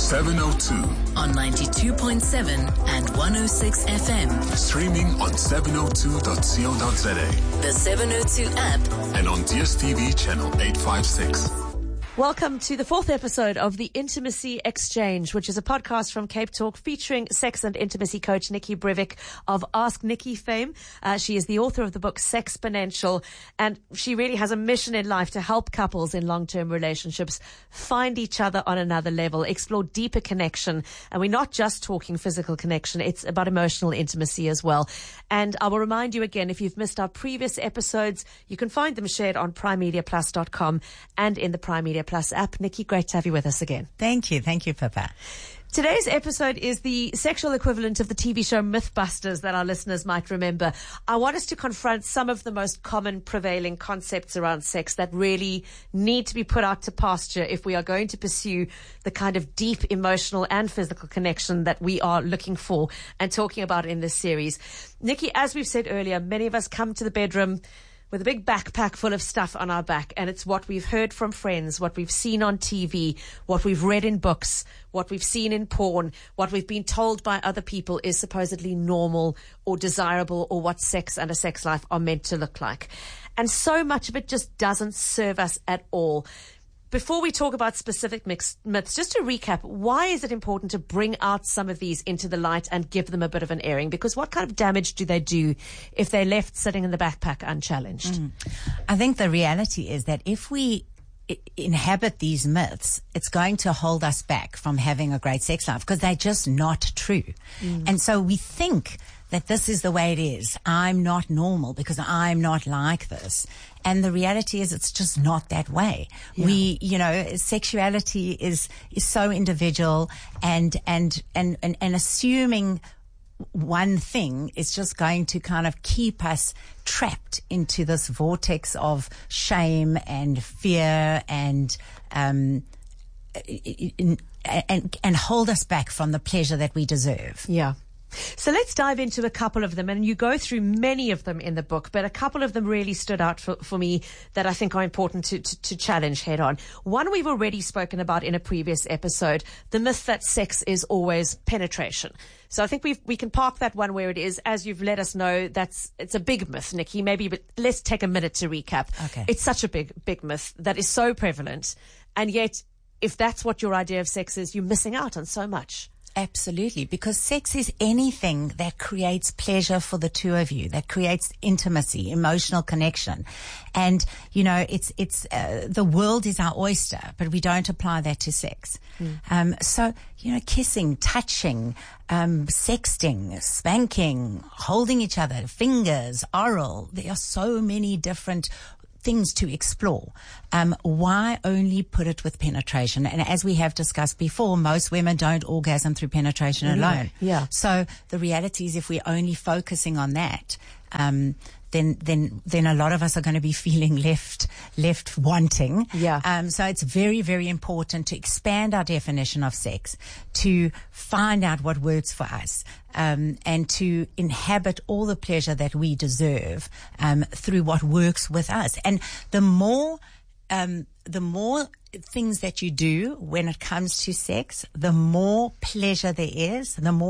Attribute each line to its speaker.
Speaker 1: 702
Speaker 2: on 92.7 and 106 FM.
Speaker 1: Streaming on 702.co.za.
Speaker 2: The 702 app.
Speaker 1: And on DSTV channel 856.
Speaker 3: Welcome to the fourth episode of The Intimacy Exchange, which is a podcast from Cape Talk featuring sex and intimacy coach Nikki Brevik of Ask Nikki fame. She is the author of the book Sexponential, and she really has a mission in life to help couples in long-term relationships find each other on another level, explore deeper connection. And we're not just talking physical connection, it's about emotional intimacy as well. And I will remind you again, if you've missed our previous episodes, you can find them shared on primemediaplus.com and in the Prime Media Plus app. Nikki, great to have you with us again.
Speaker 4: Thank you. Thank you, Pippa.
Speaker 3: Today's episode is the sexual equivalent of the TV show Mythbusters that our listeners might remember. I want us to confront some of the most common prevailing concepts around sex that really need to be put out to pasture if we are going to pursue the kind of deep emotional and physical connection that we are looking for and talking about in this series. Nikki, as we've said earlier, many of us come to the bedroom with a big backpack full of stuff on our back, and it's what we've heard from friends, what we've seen on TV, what we've read in books, what we've seen in porn, what we've been told by other people is supposedly normal or desirable, or what sex and a sex life are meant to look like. And so much of it just doesn't serve us at all. Before we talk about specific myths, just to recap, why is it important to bring out some of these into the light and give them a bit of an airing? Because what kind of damage do they do if they're left sitting in the backpack unchallenged?
Speaker 4: I think the reality is that if we inhabit these myths, it's going to hold us back from having a great sex life because they're just not true. And so we think that this is the way it is. I'm not normal because I'm not like this. And the reality is it's just not that way. Yeah. Sexuality is so individual and assuming one thing is just going to kind of keep us trapped into this vortex of shame and fear and hold us back from the pleasure that we deserve.
Speaker 3: Yeah. So let's dive into a couple of them, and you go through many of them in the book, but a couple of them really stood out for me that I think are important to challenge head on. One we've already spoken about in a previous episode, the myth that sex is always penetration. So I think we can park that one where it is. As you've let us know, it's a big myth, Nikki. But let's take a minute to recap.
Speaker 4: Okay.
Speaker 3: It's such a big myth that is so prevalent, and yet if that's what your idea of sex is, you're missing out on so much.
Speaker 4: Absolutely, because sex is anything that creates pleasure for the two of you, that creates intimacy, emotional connection. And, it's the world is our oyster, but we don't apply that to sex. So, kissing, touching, sexting, spanking, holding each other, fingers, oral, there are so many different things to explore. Why only put it with penetration? And as we have discussed before, most women don't orgasm through penetration alone.
Speaker 3: Yeah.
Speaker 4: So the reality is if we're only focusing on that, then a lot of us are going to be feeling left wanting.
Speaker 3: Yeah.
Speaker 4: So it's very, very important to expand our definition of sex, to find out what works for us, and to inhabit all the pleasure that we deserve, through what works with us. And the more things that you do when it comes to sex, the more pleasure there is, the more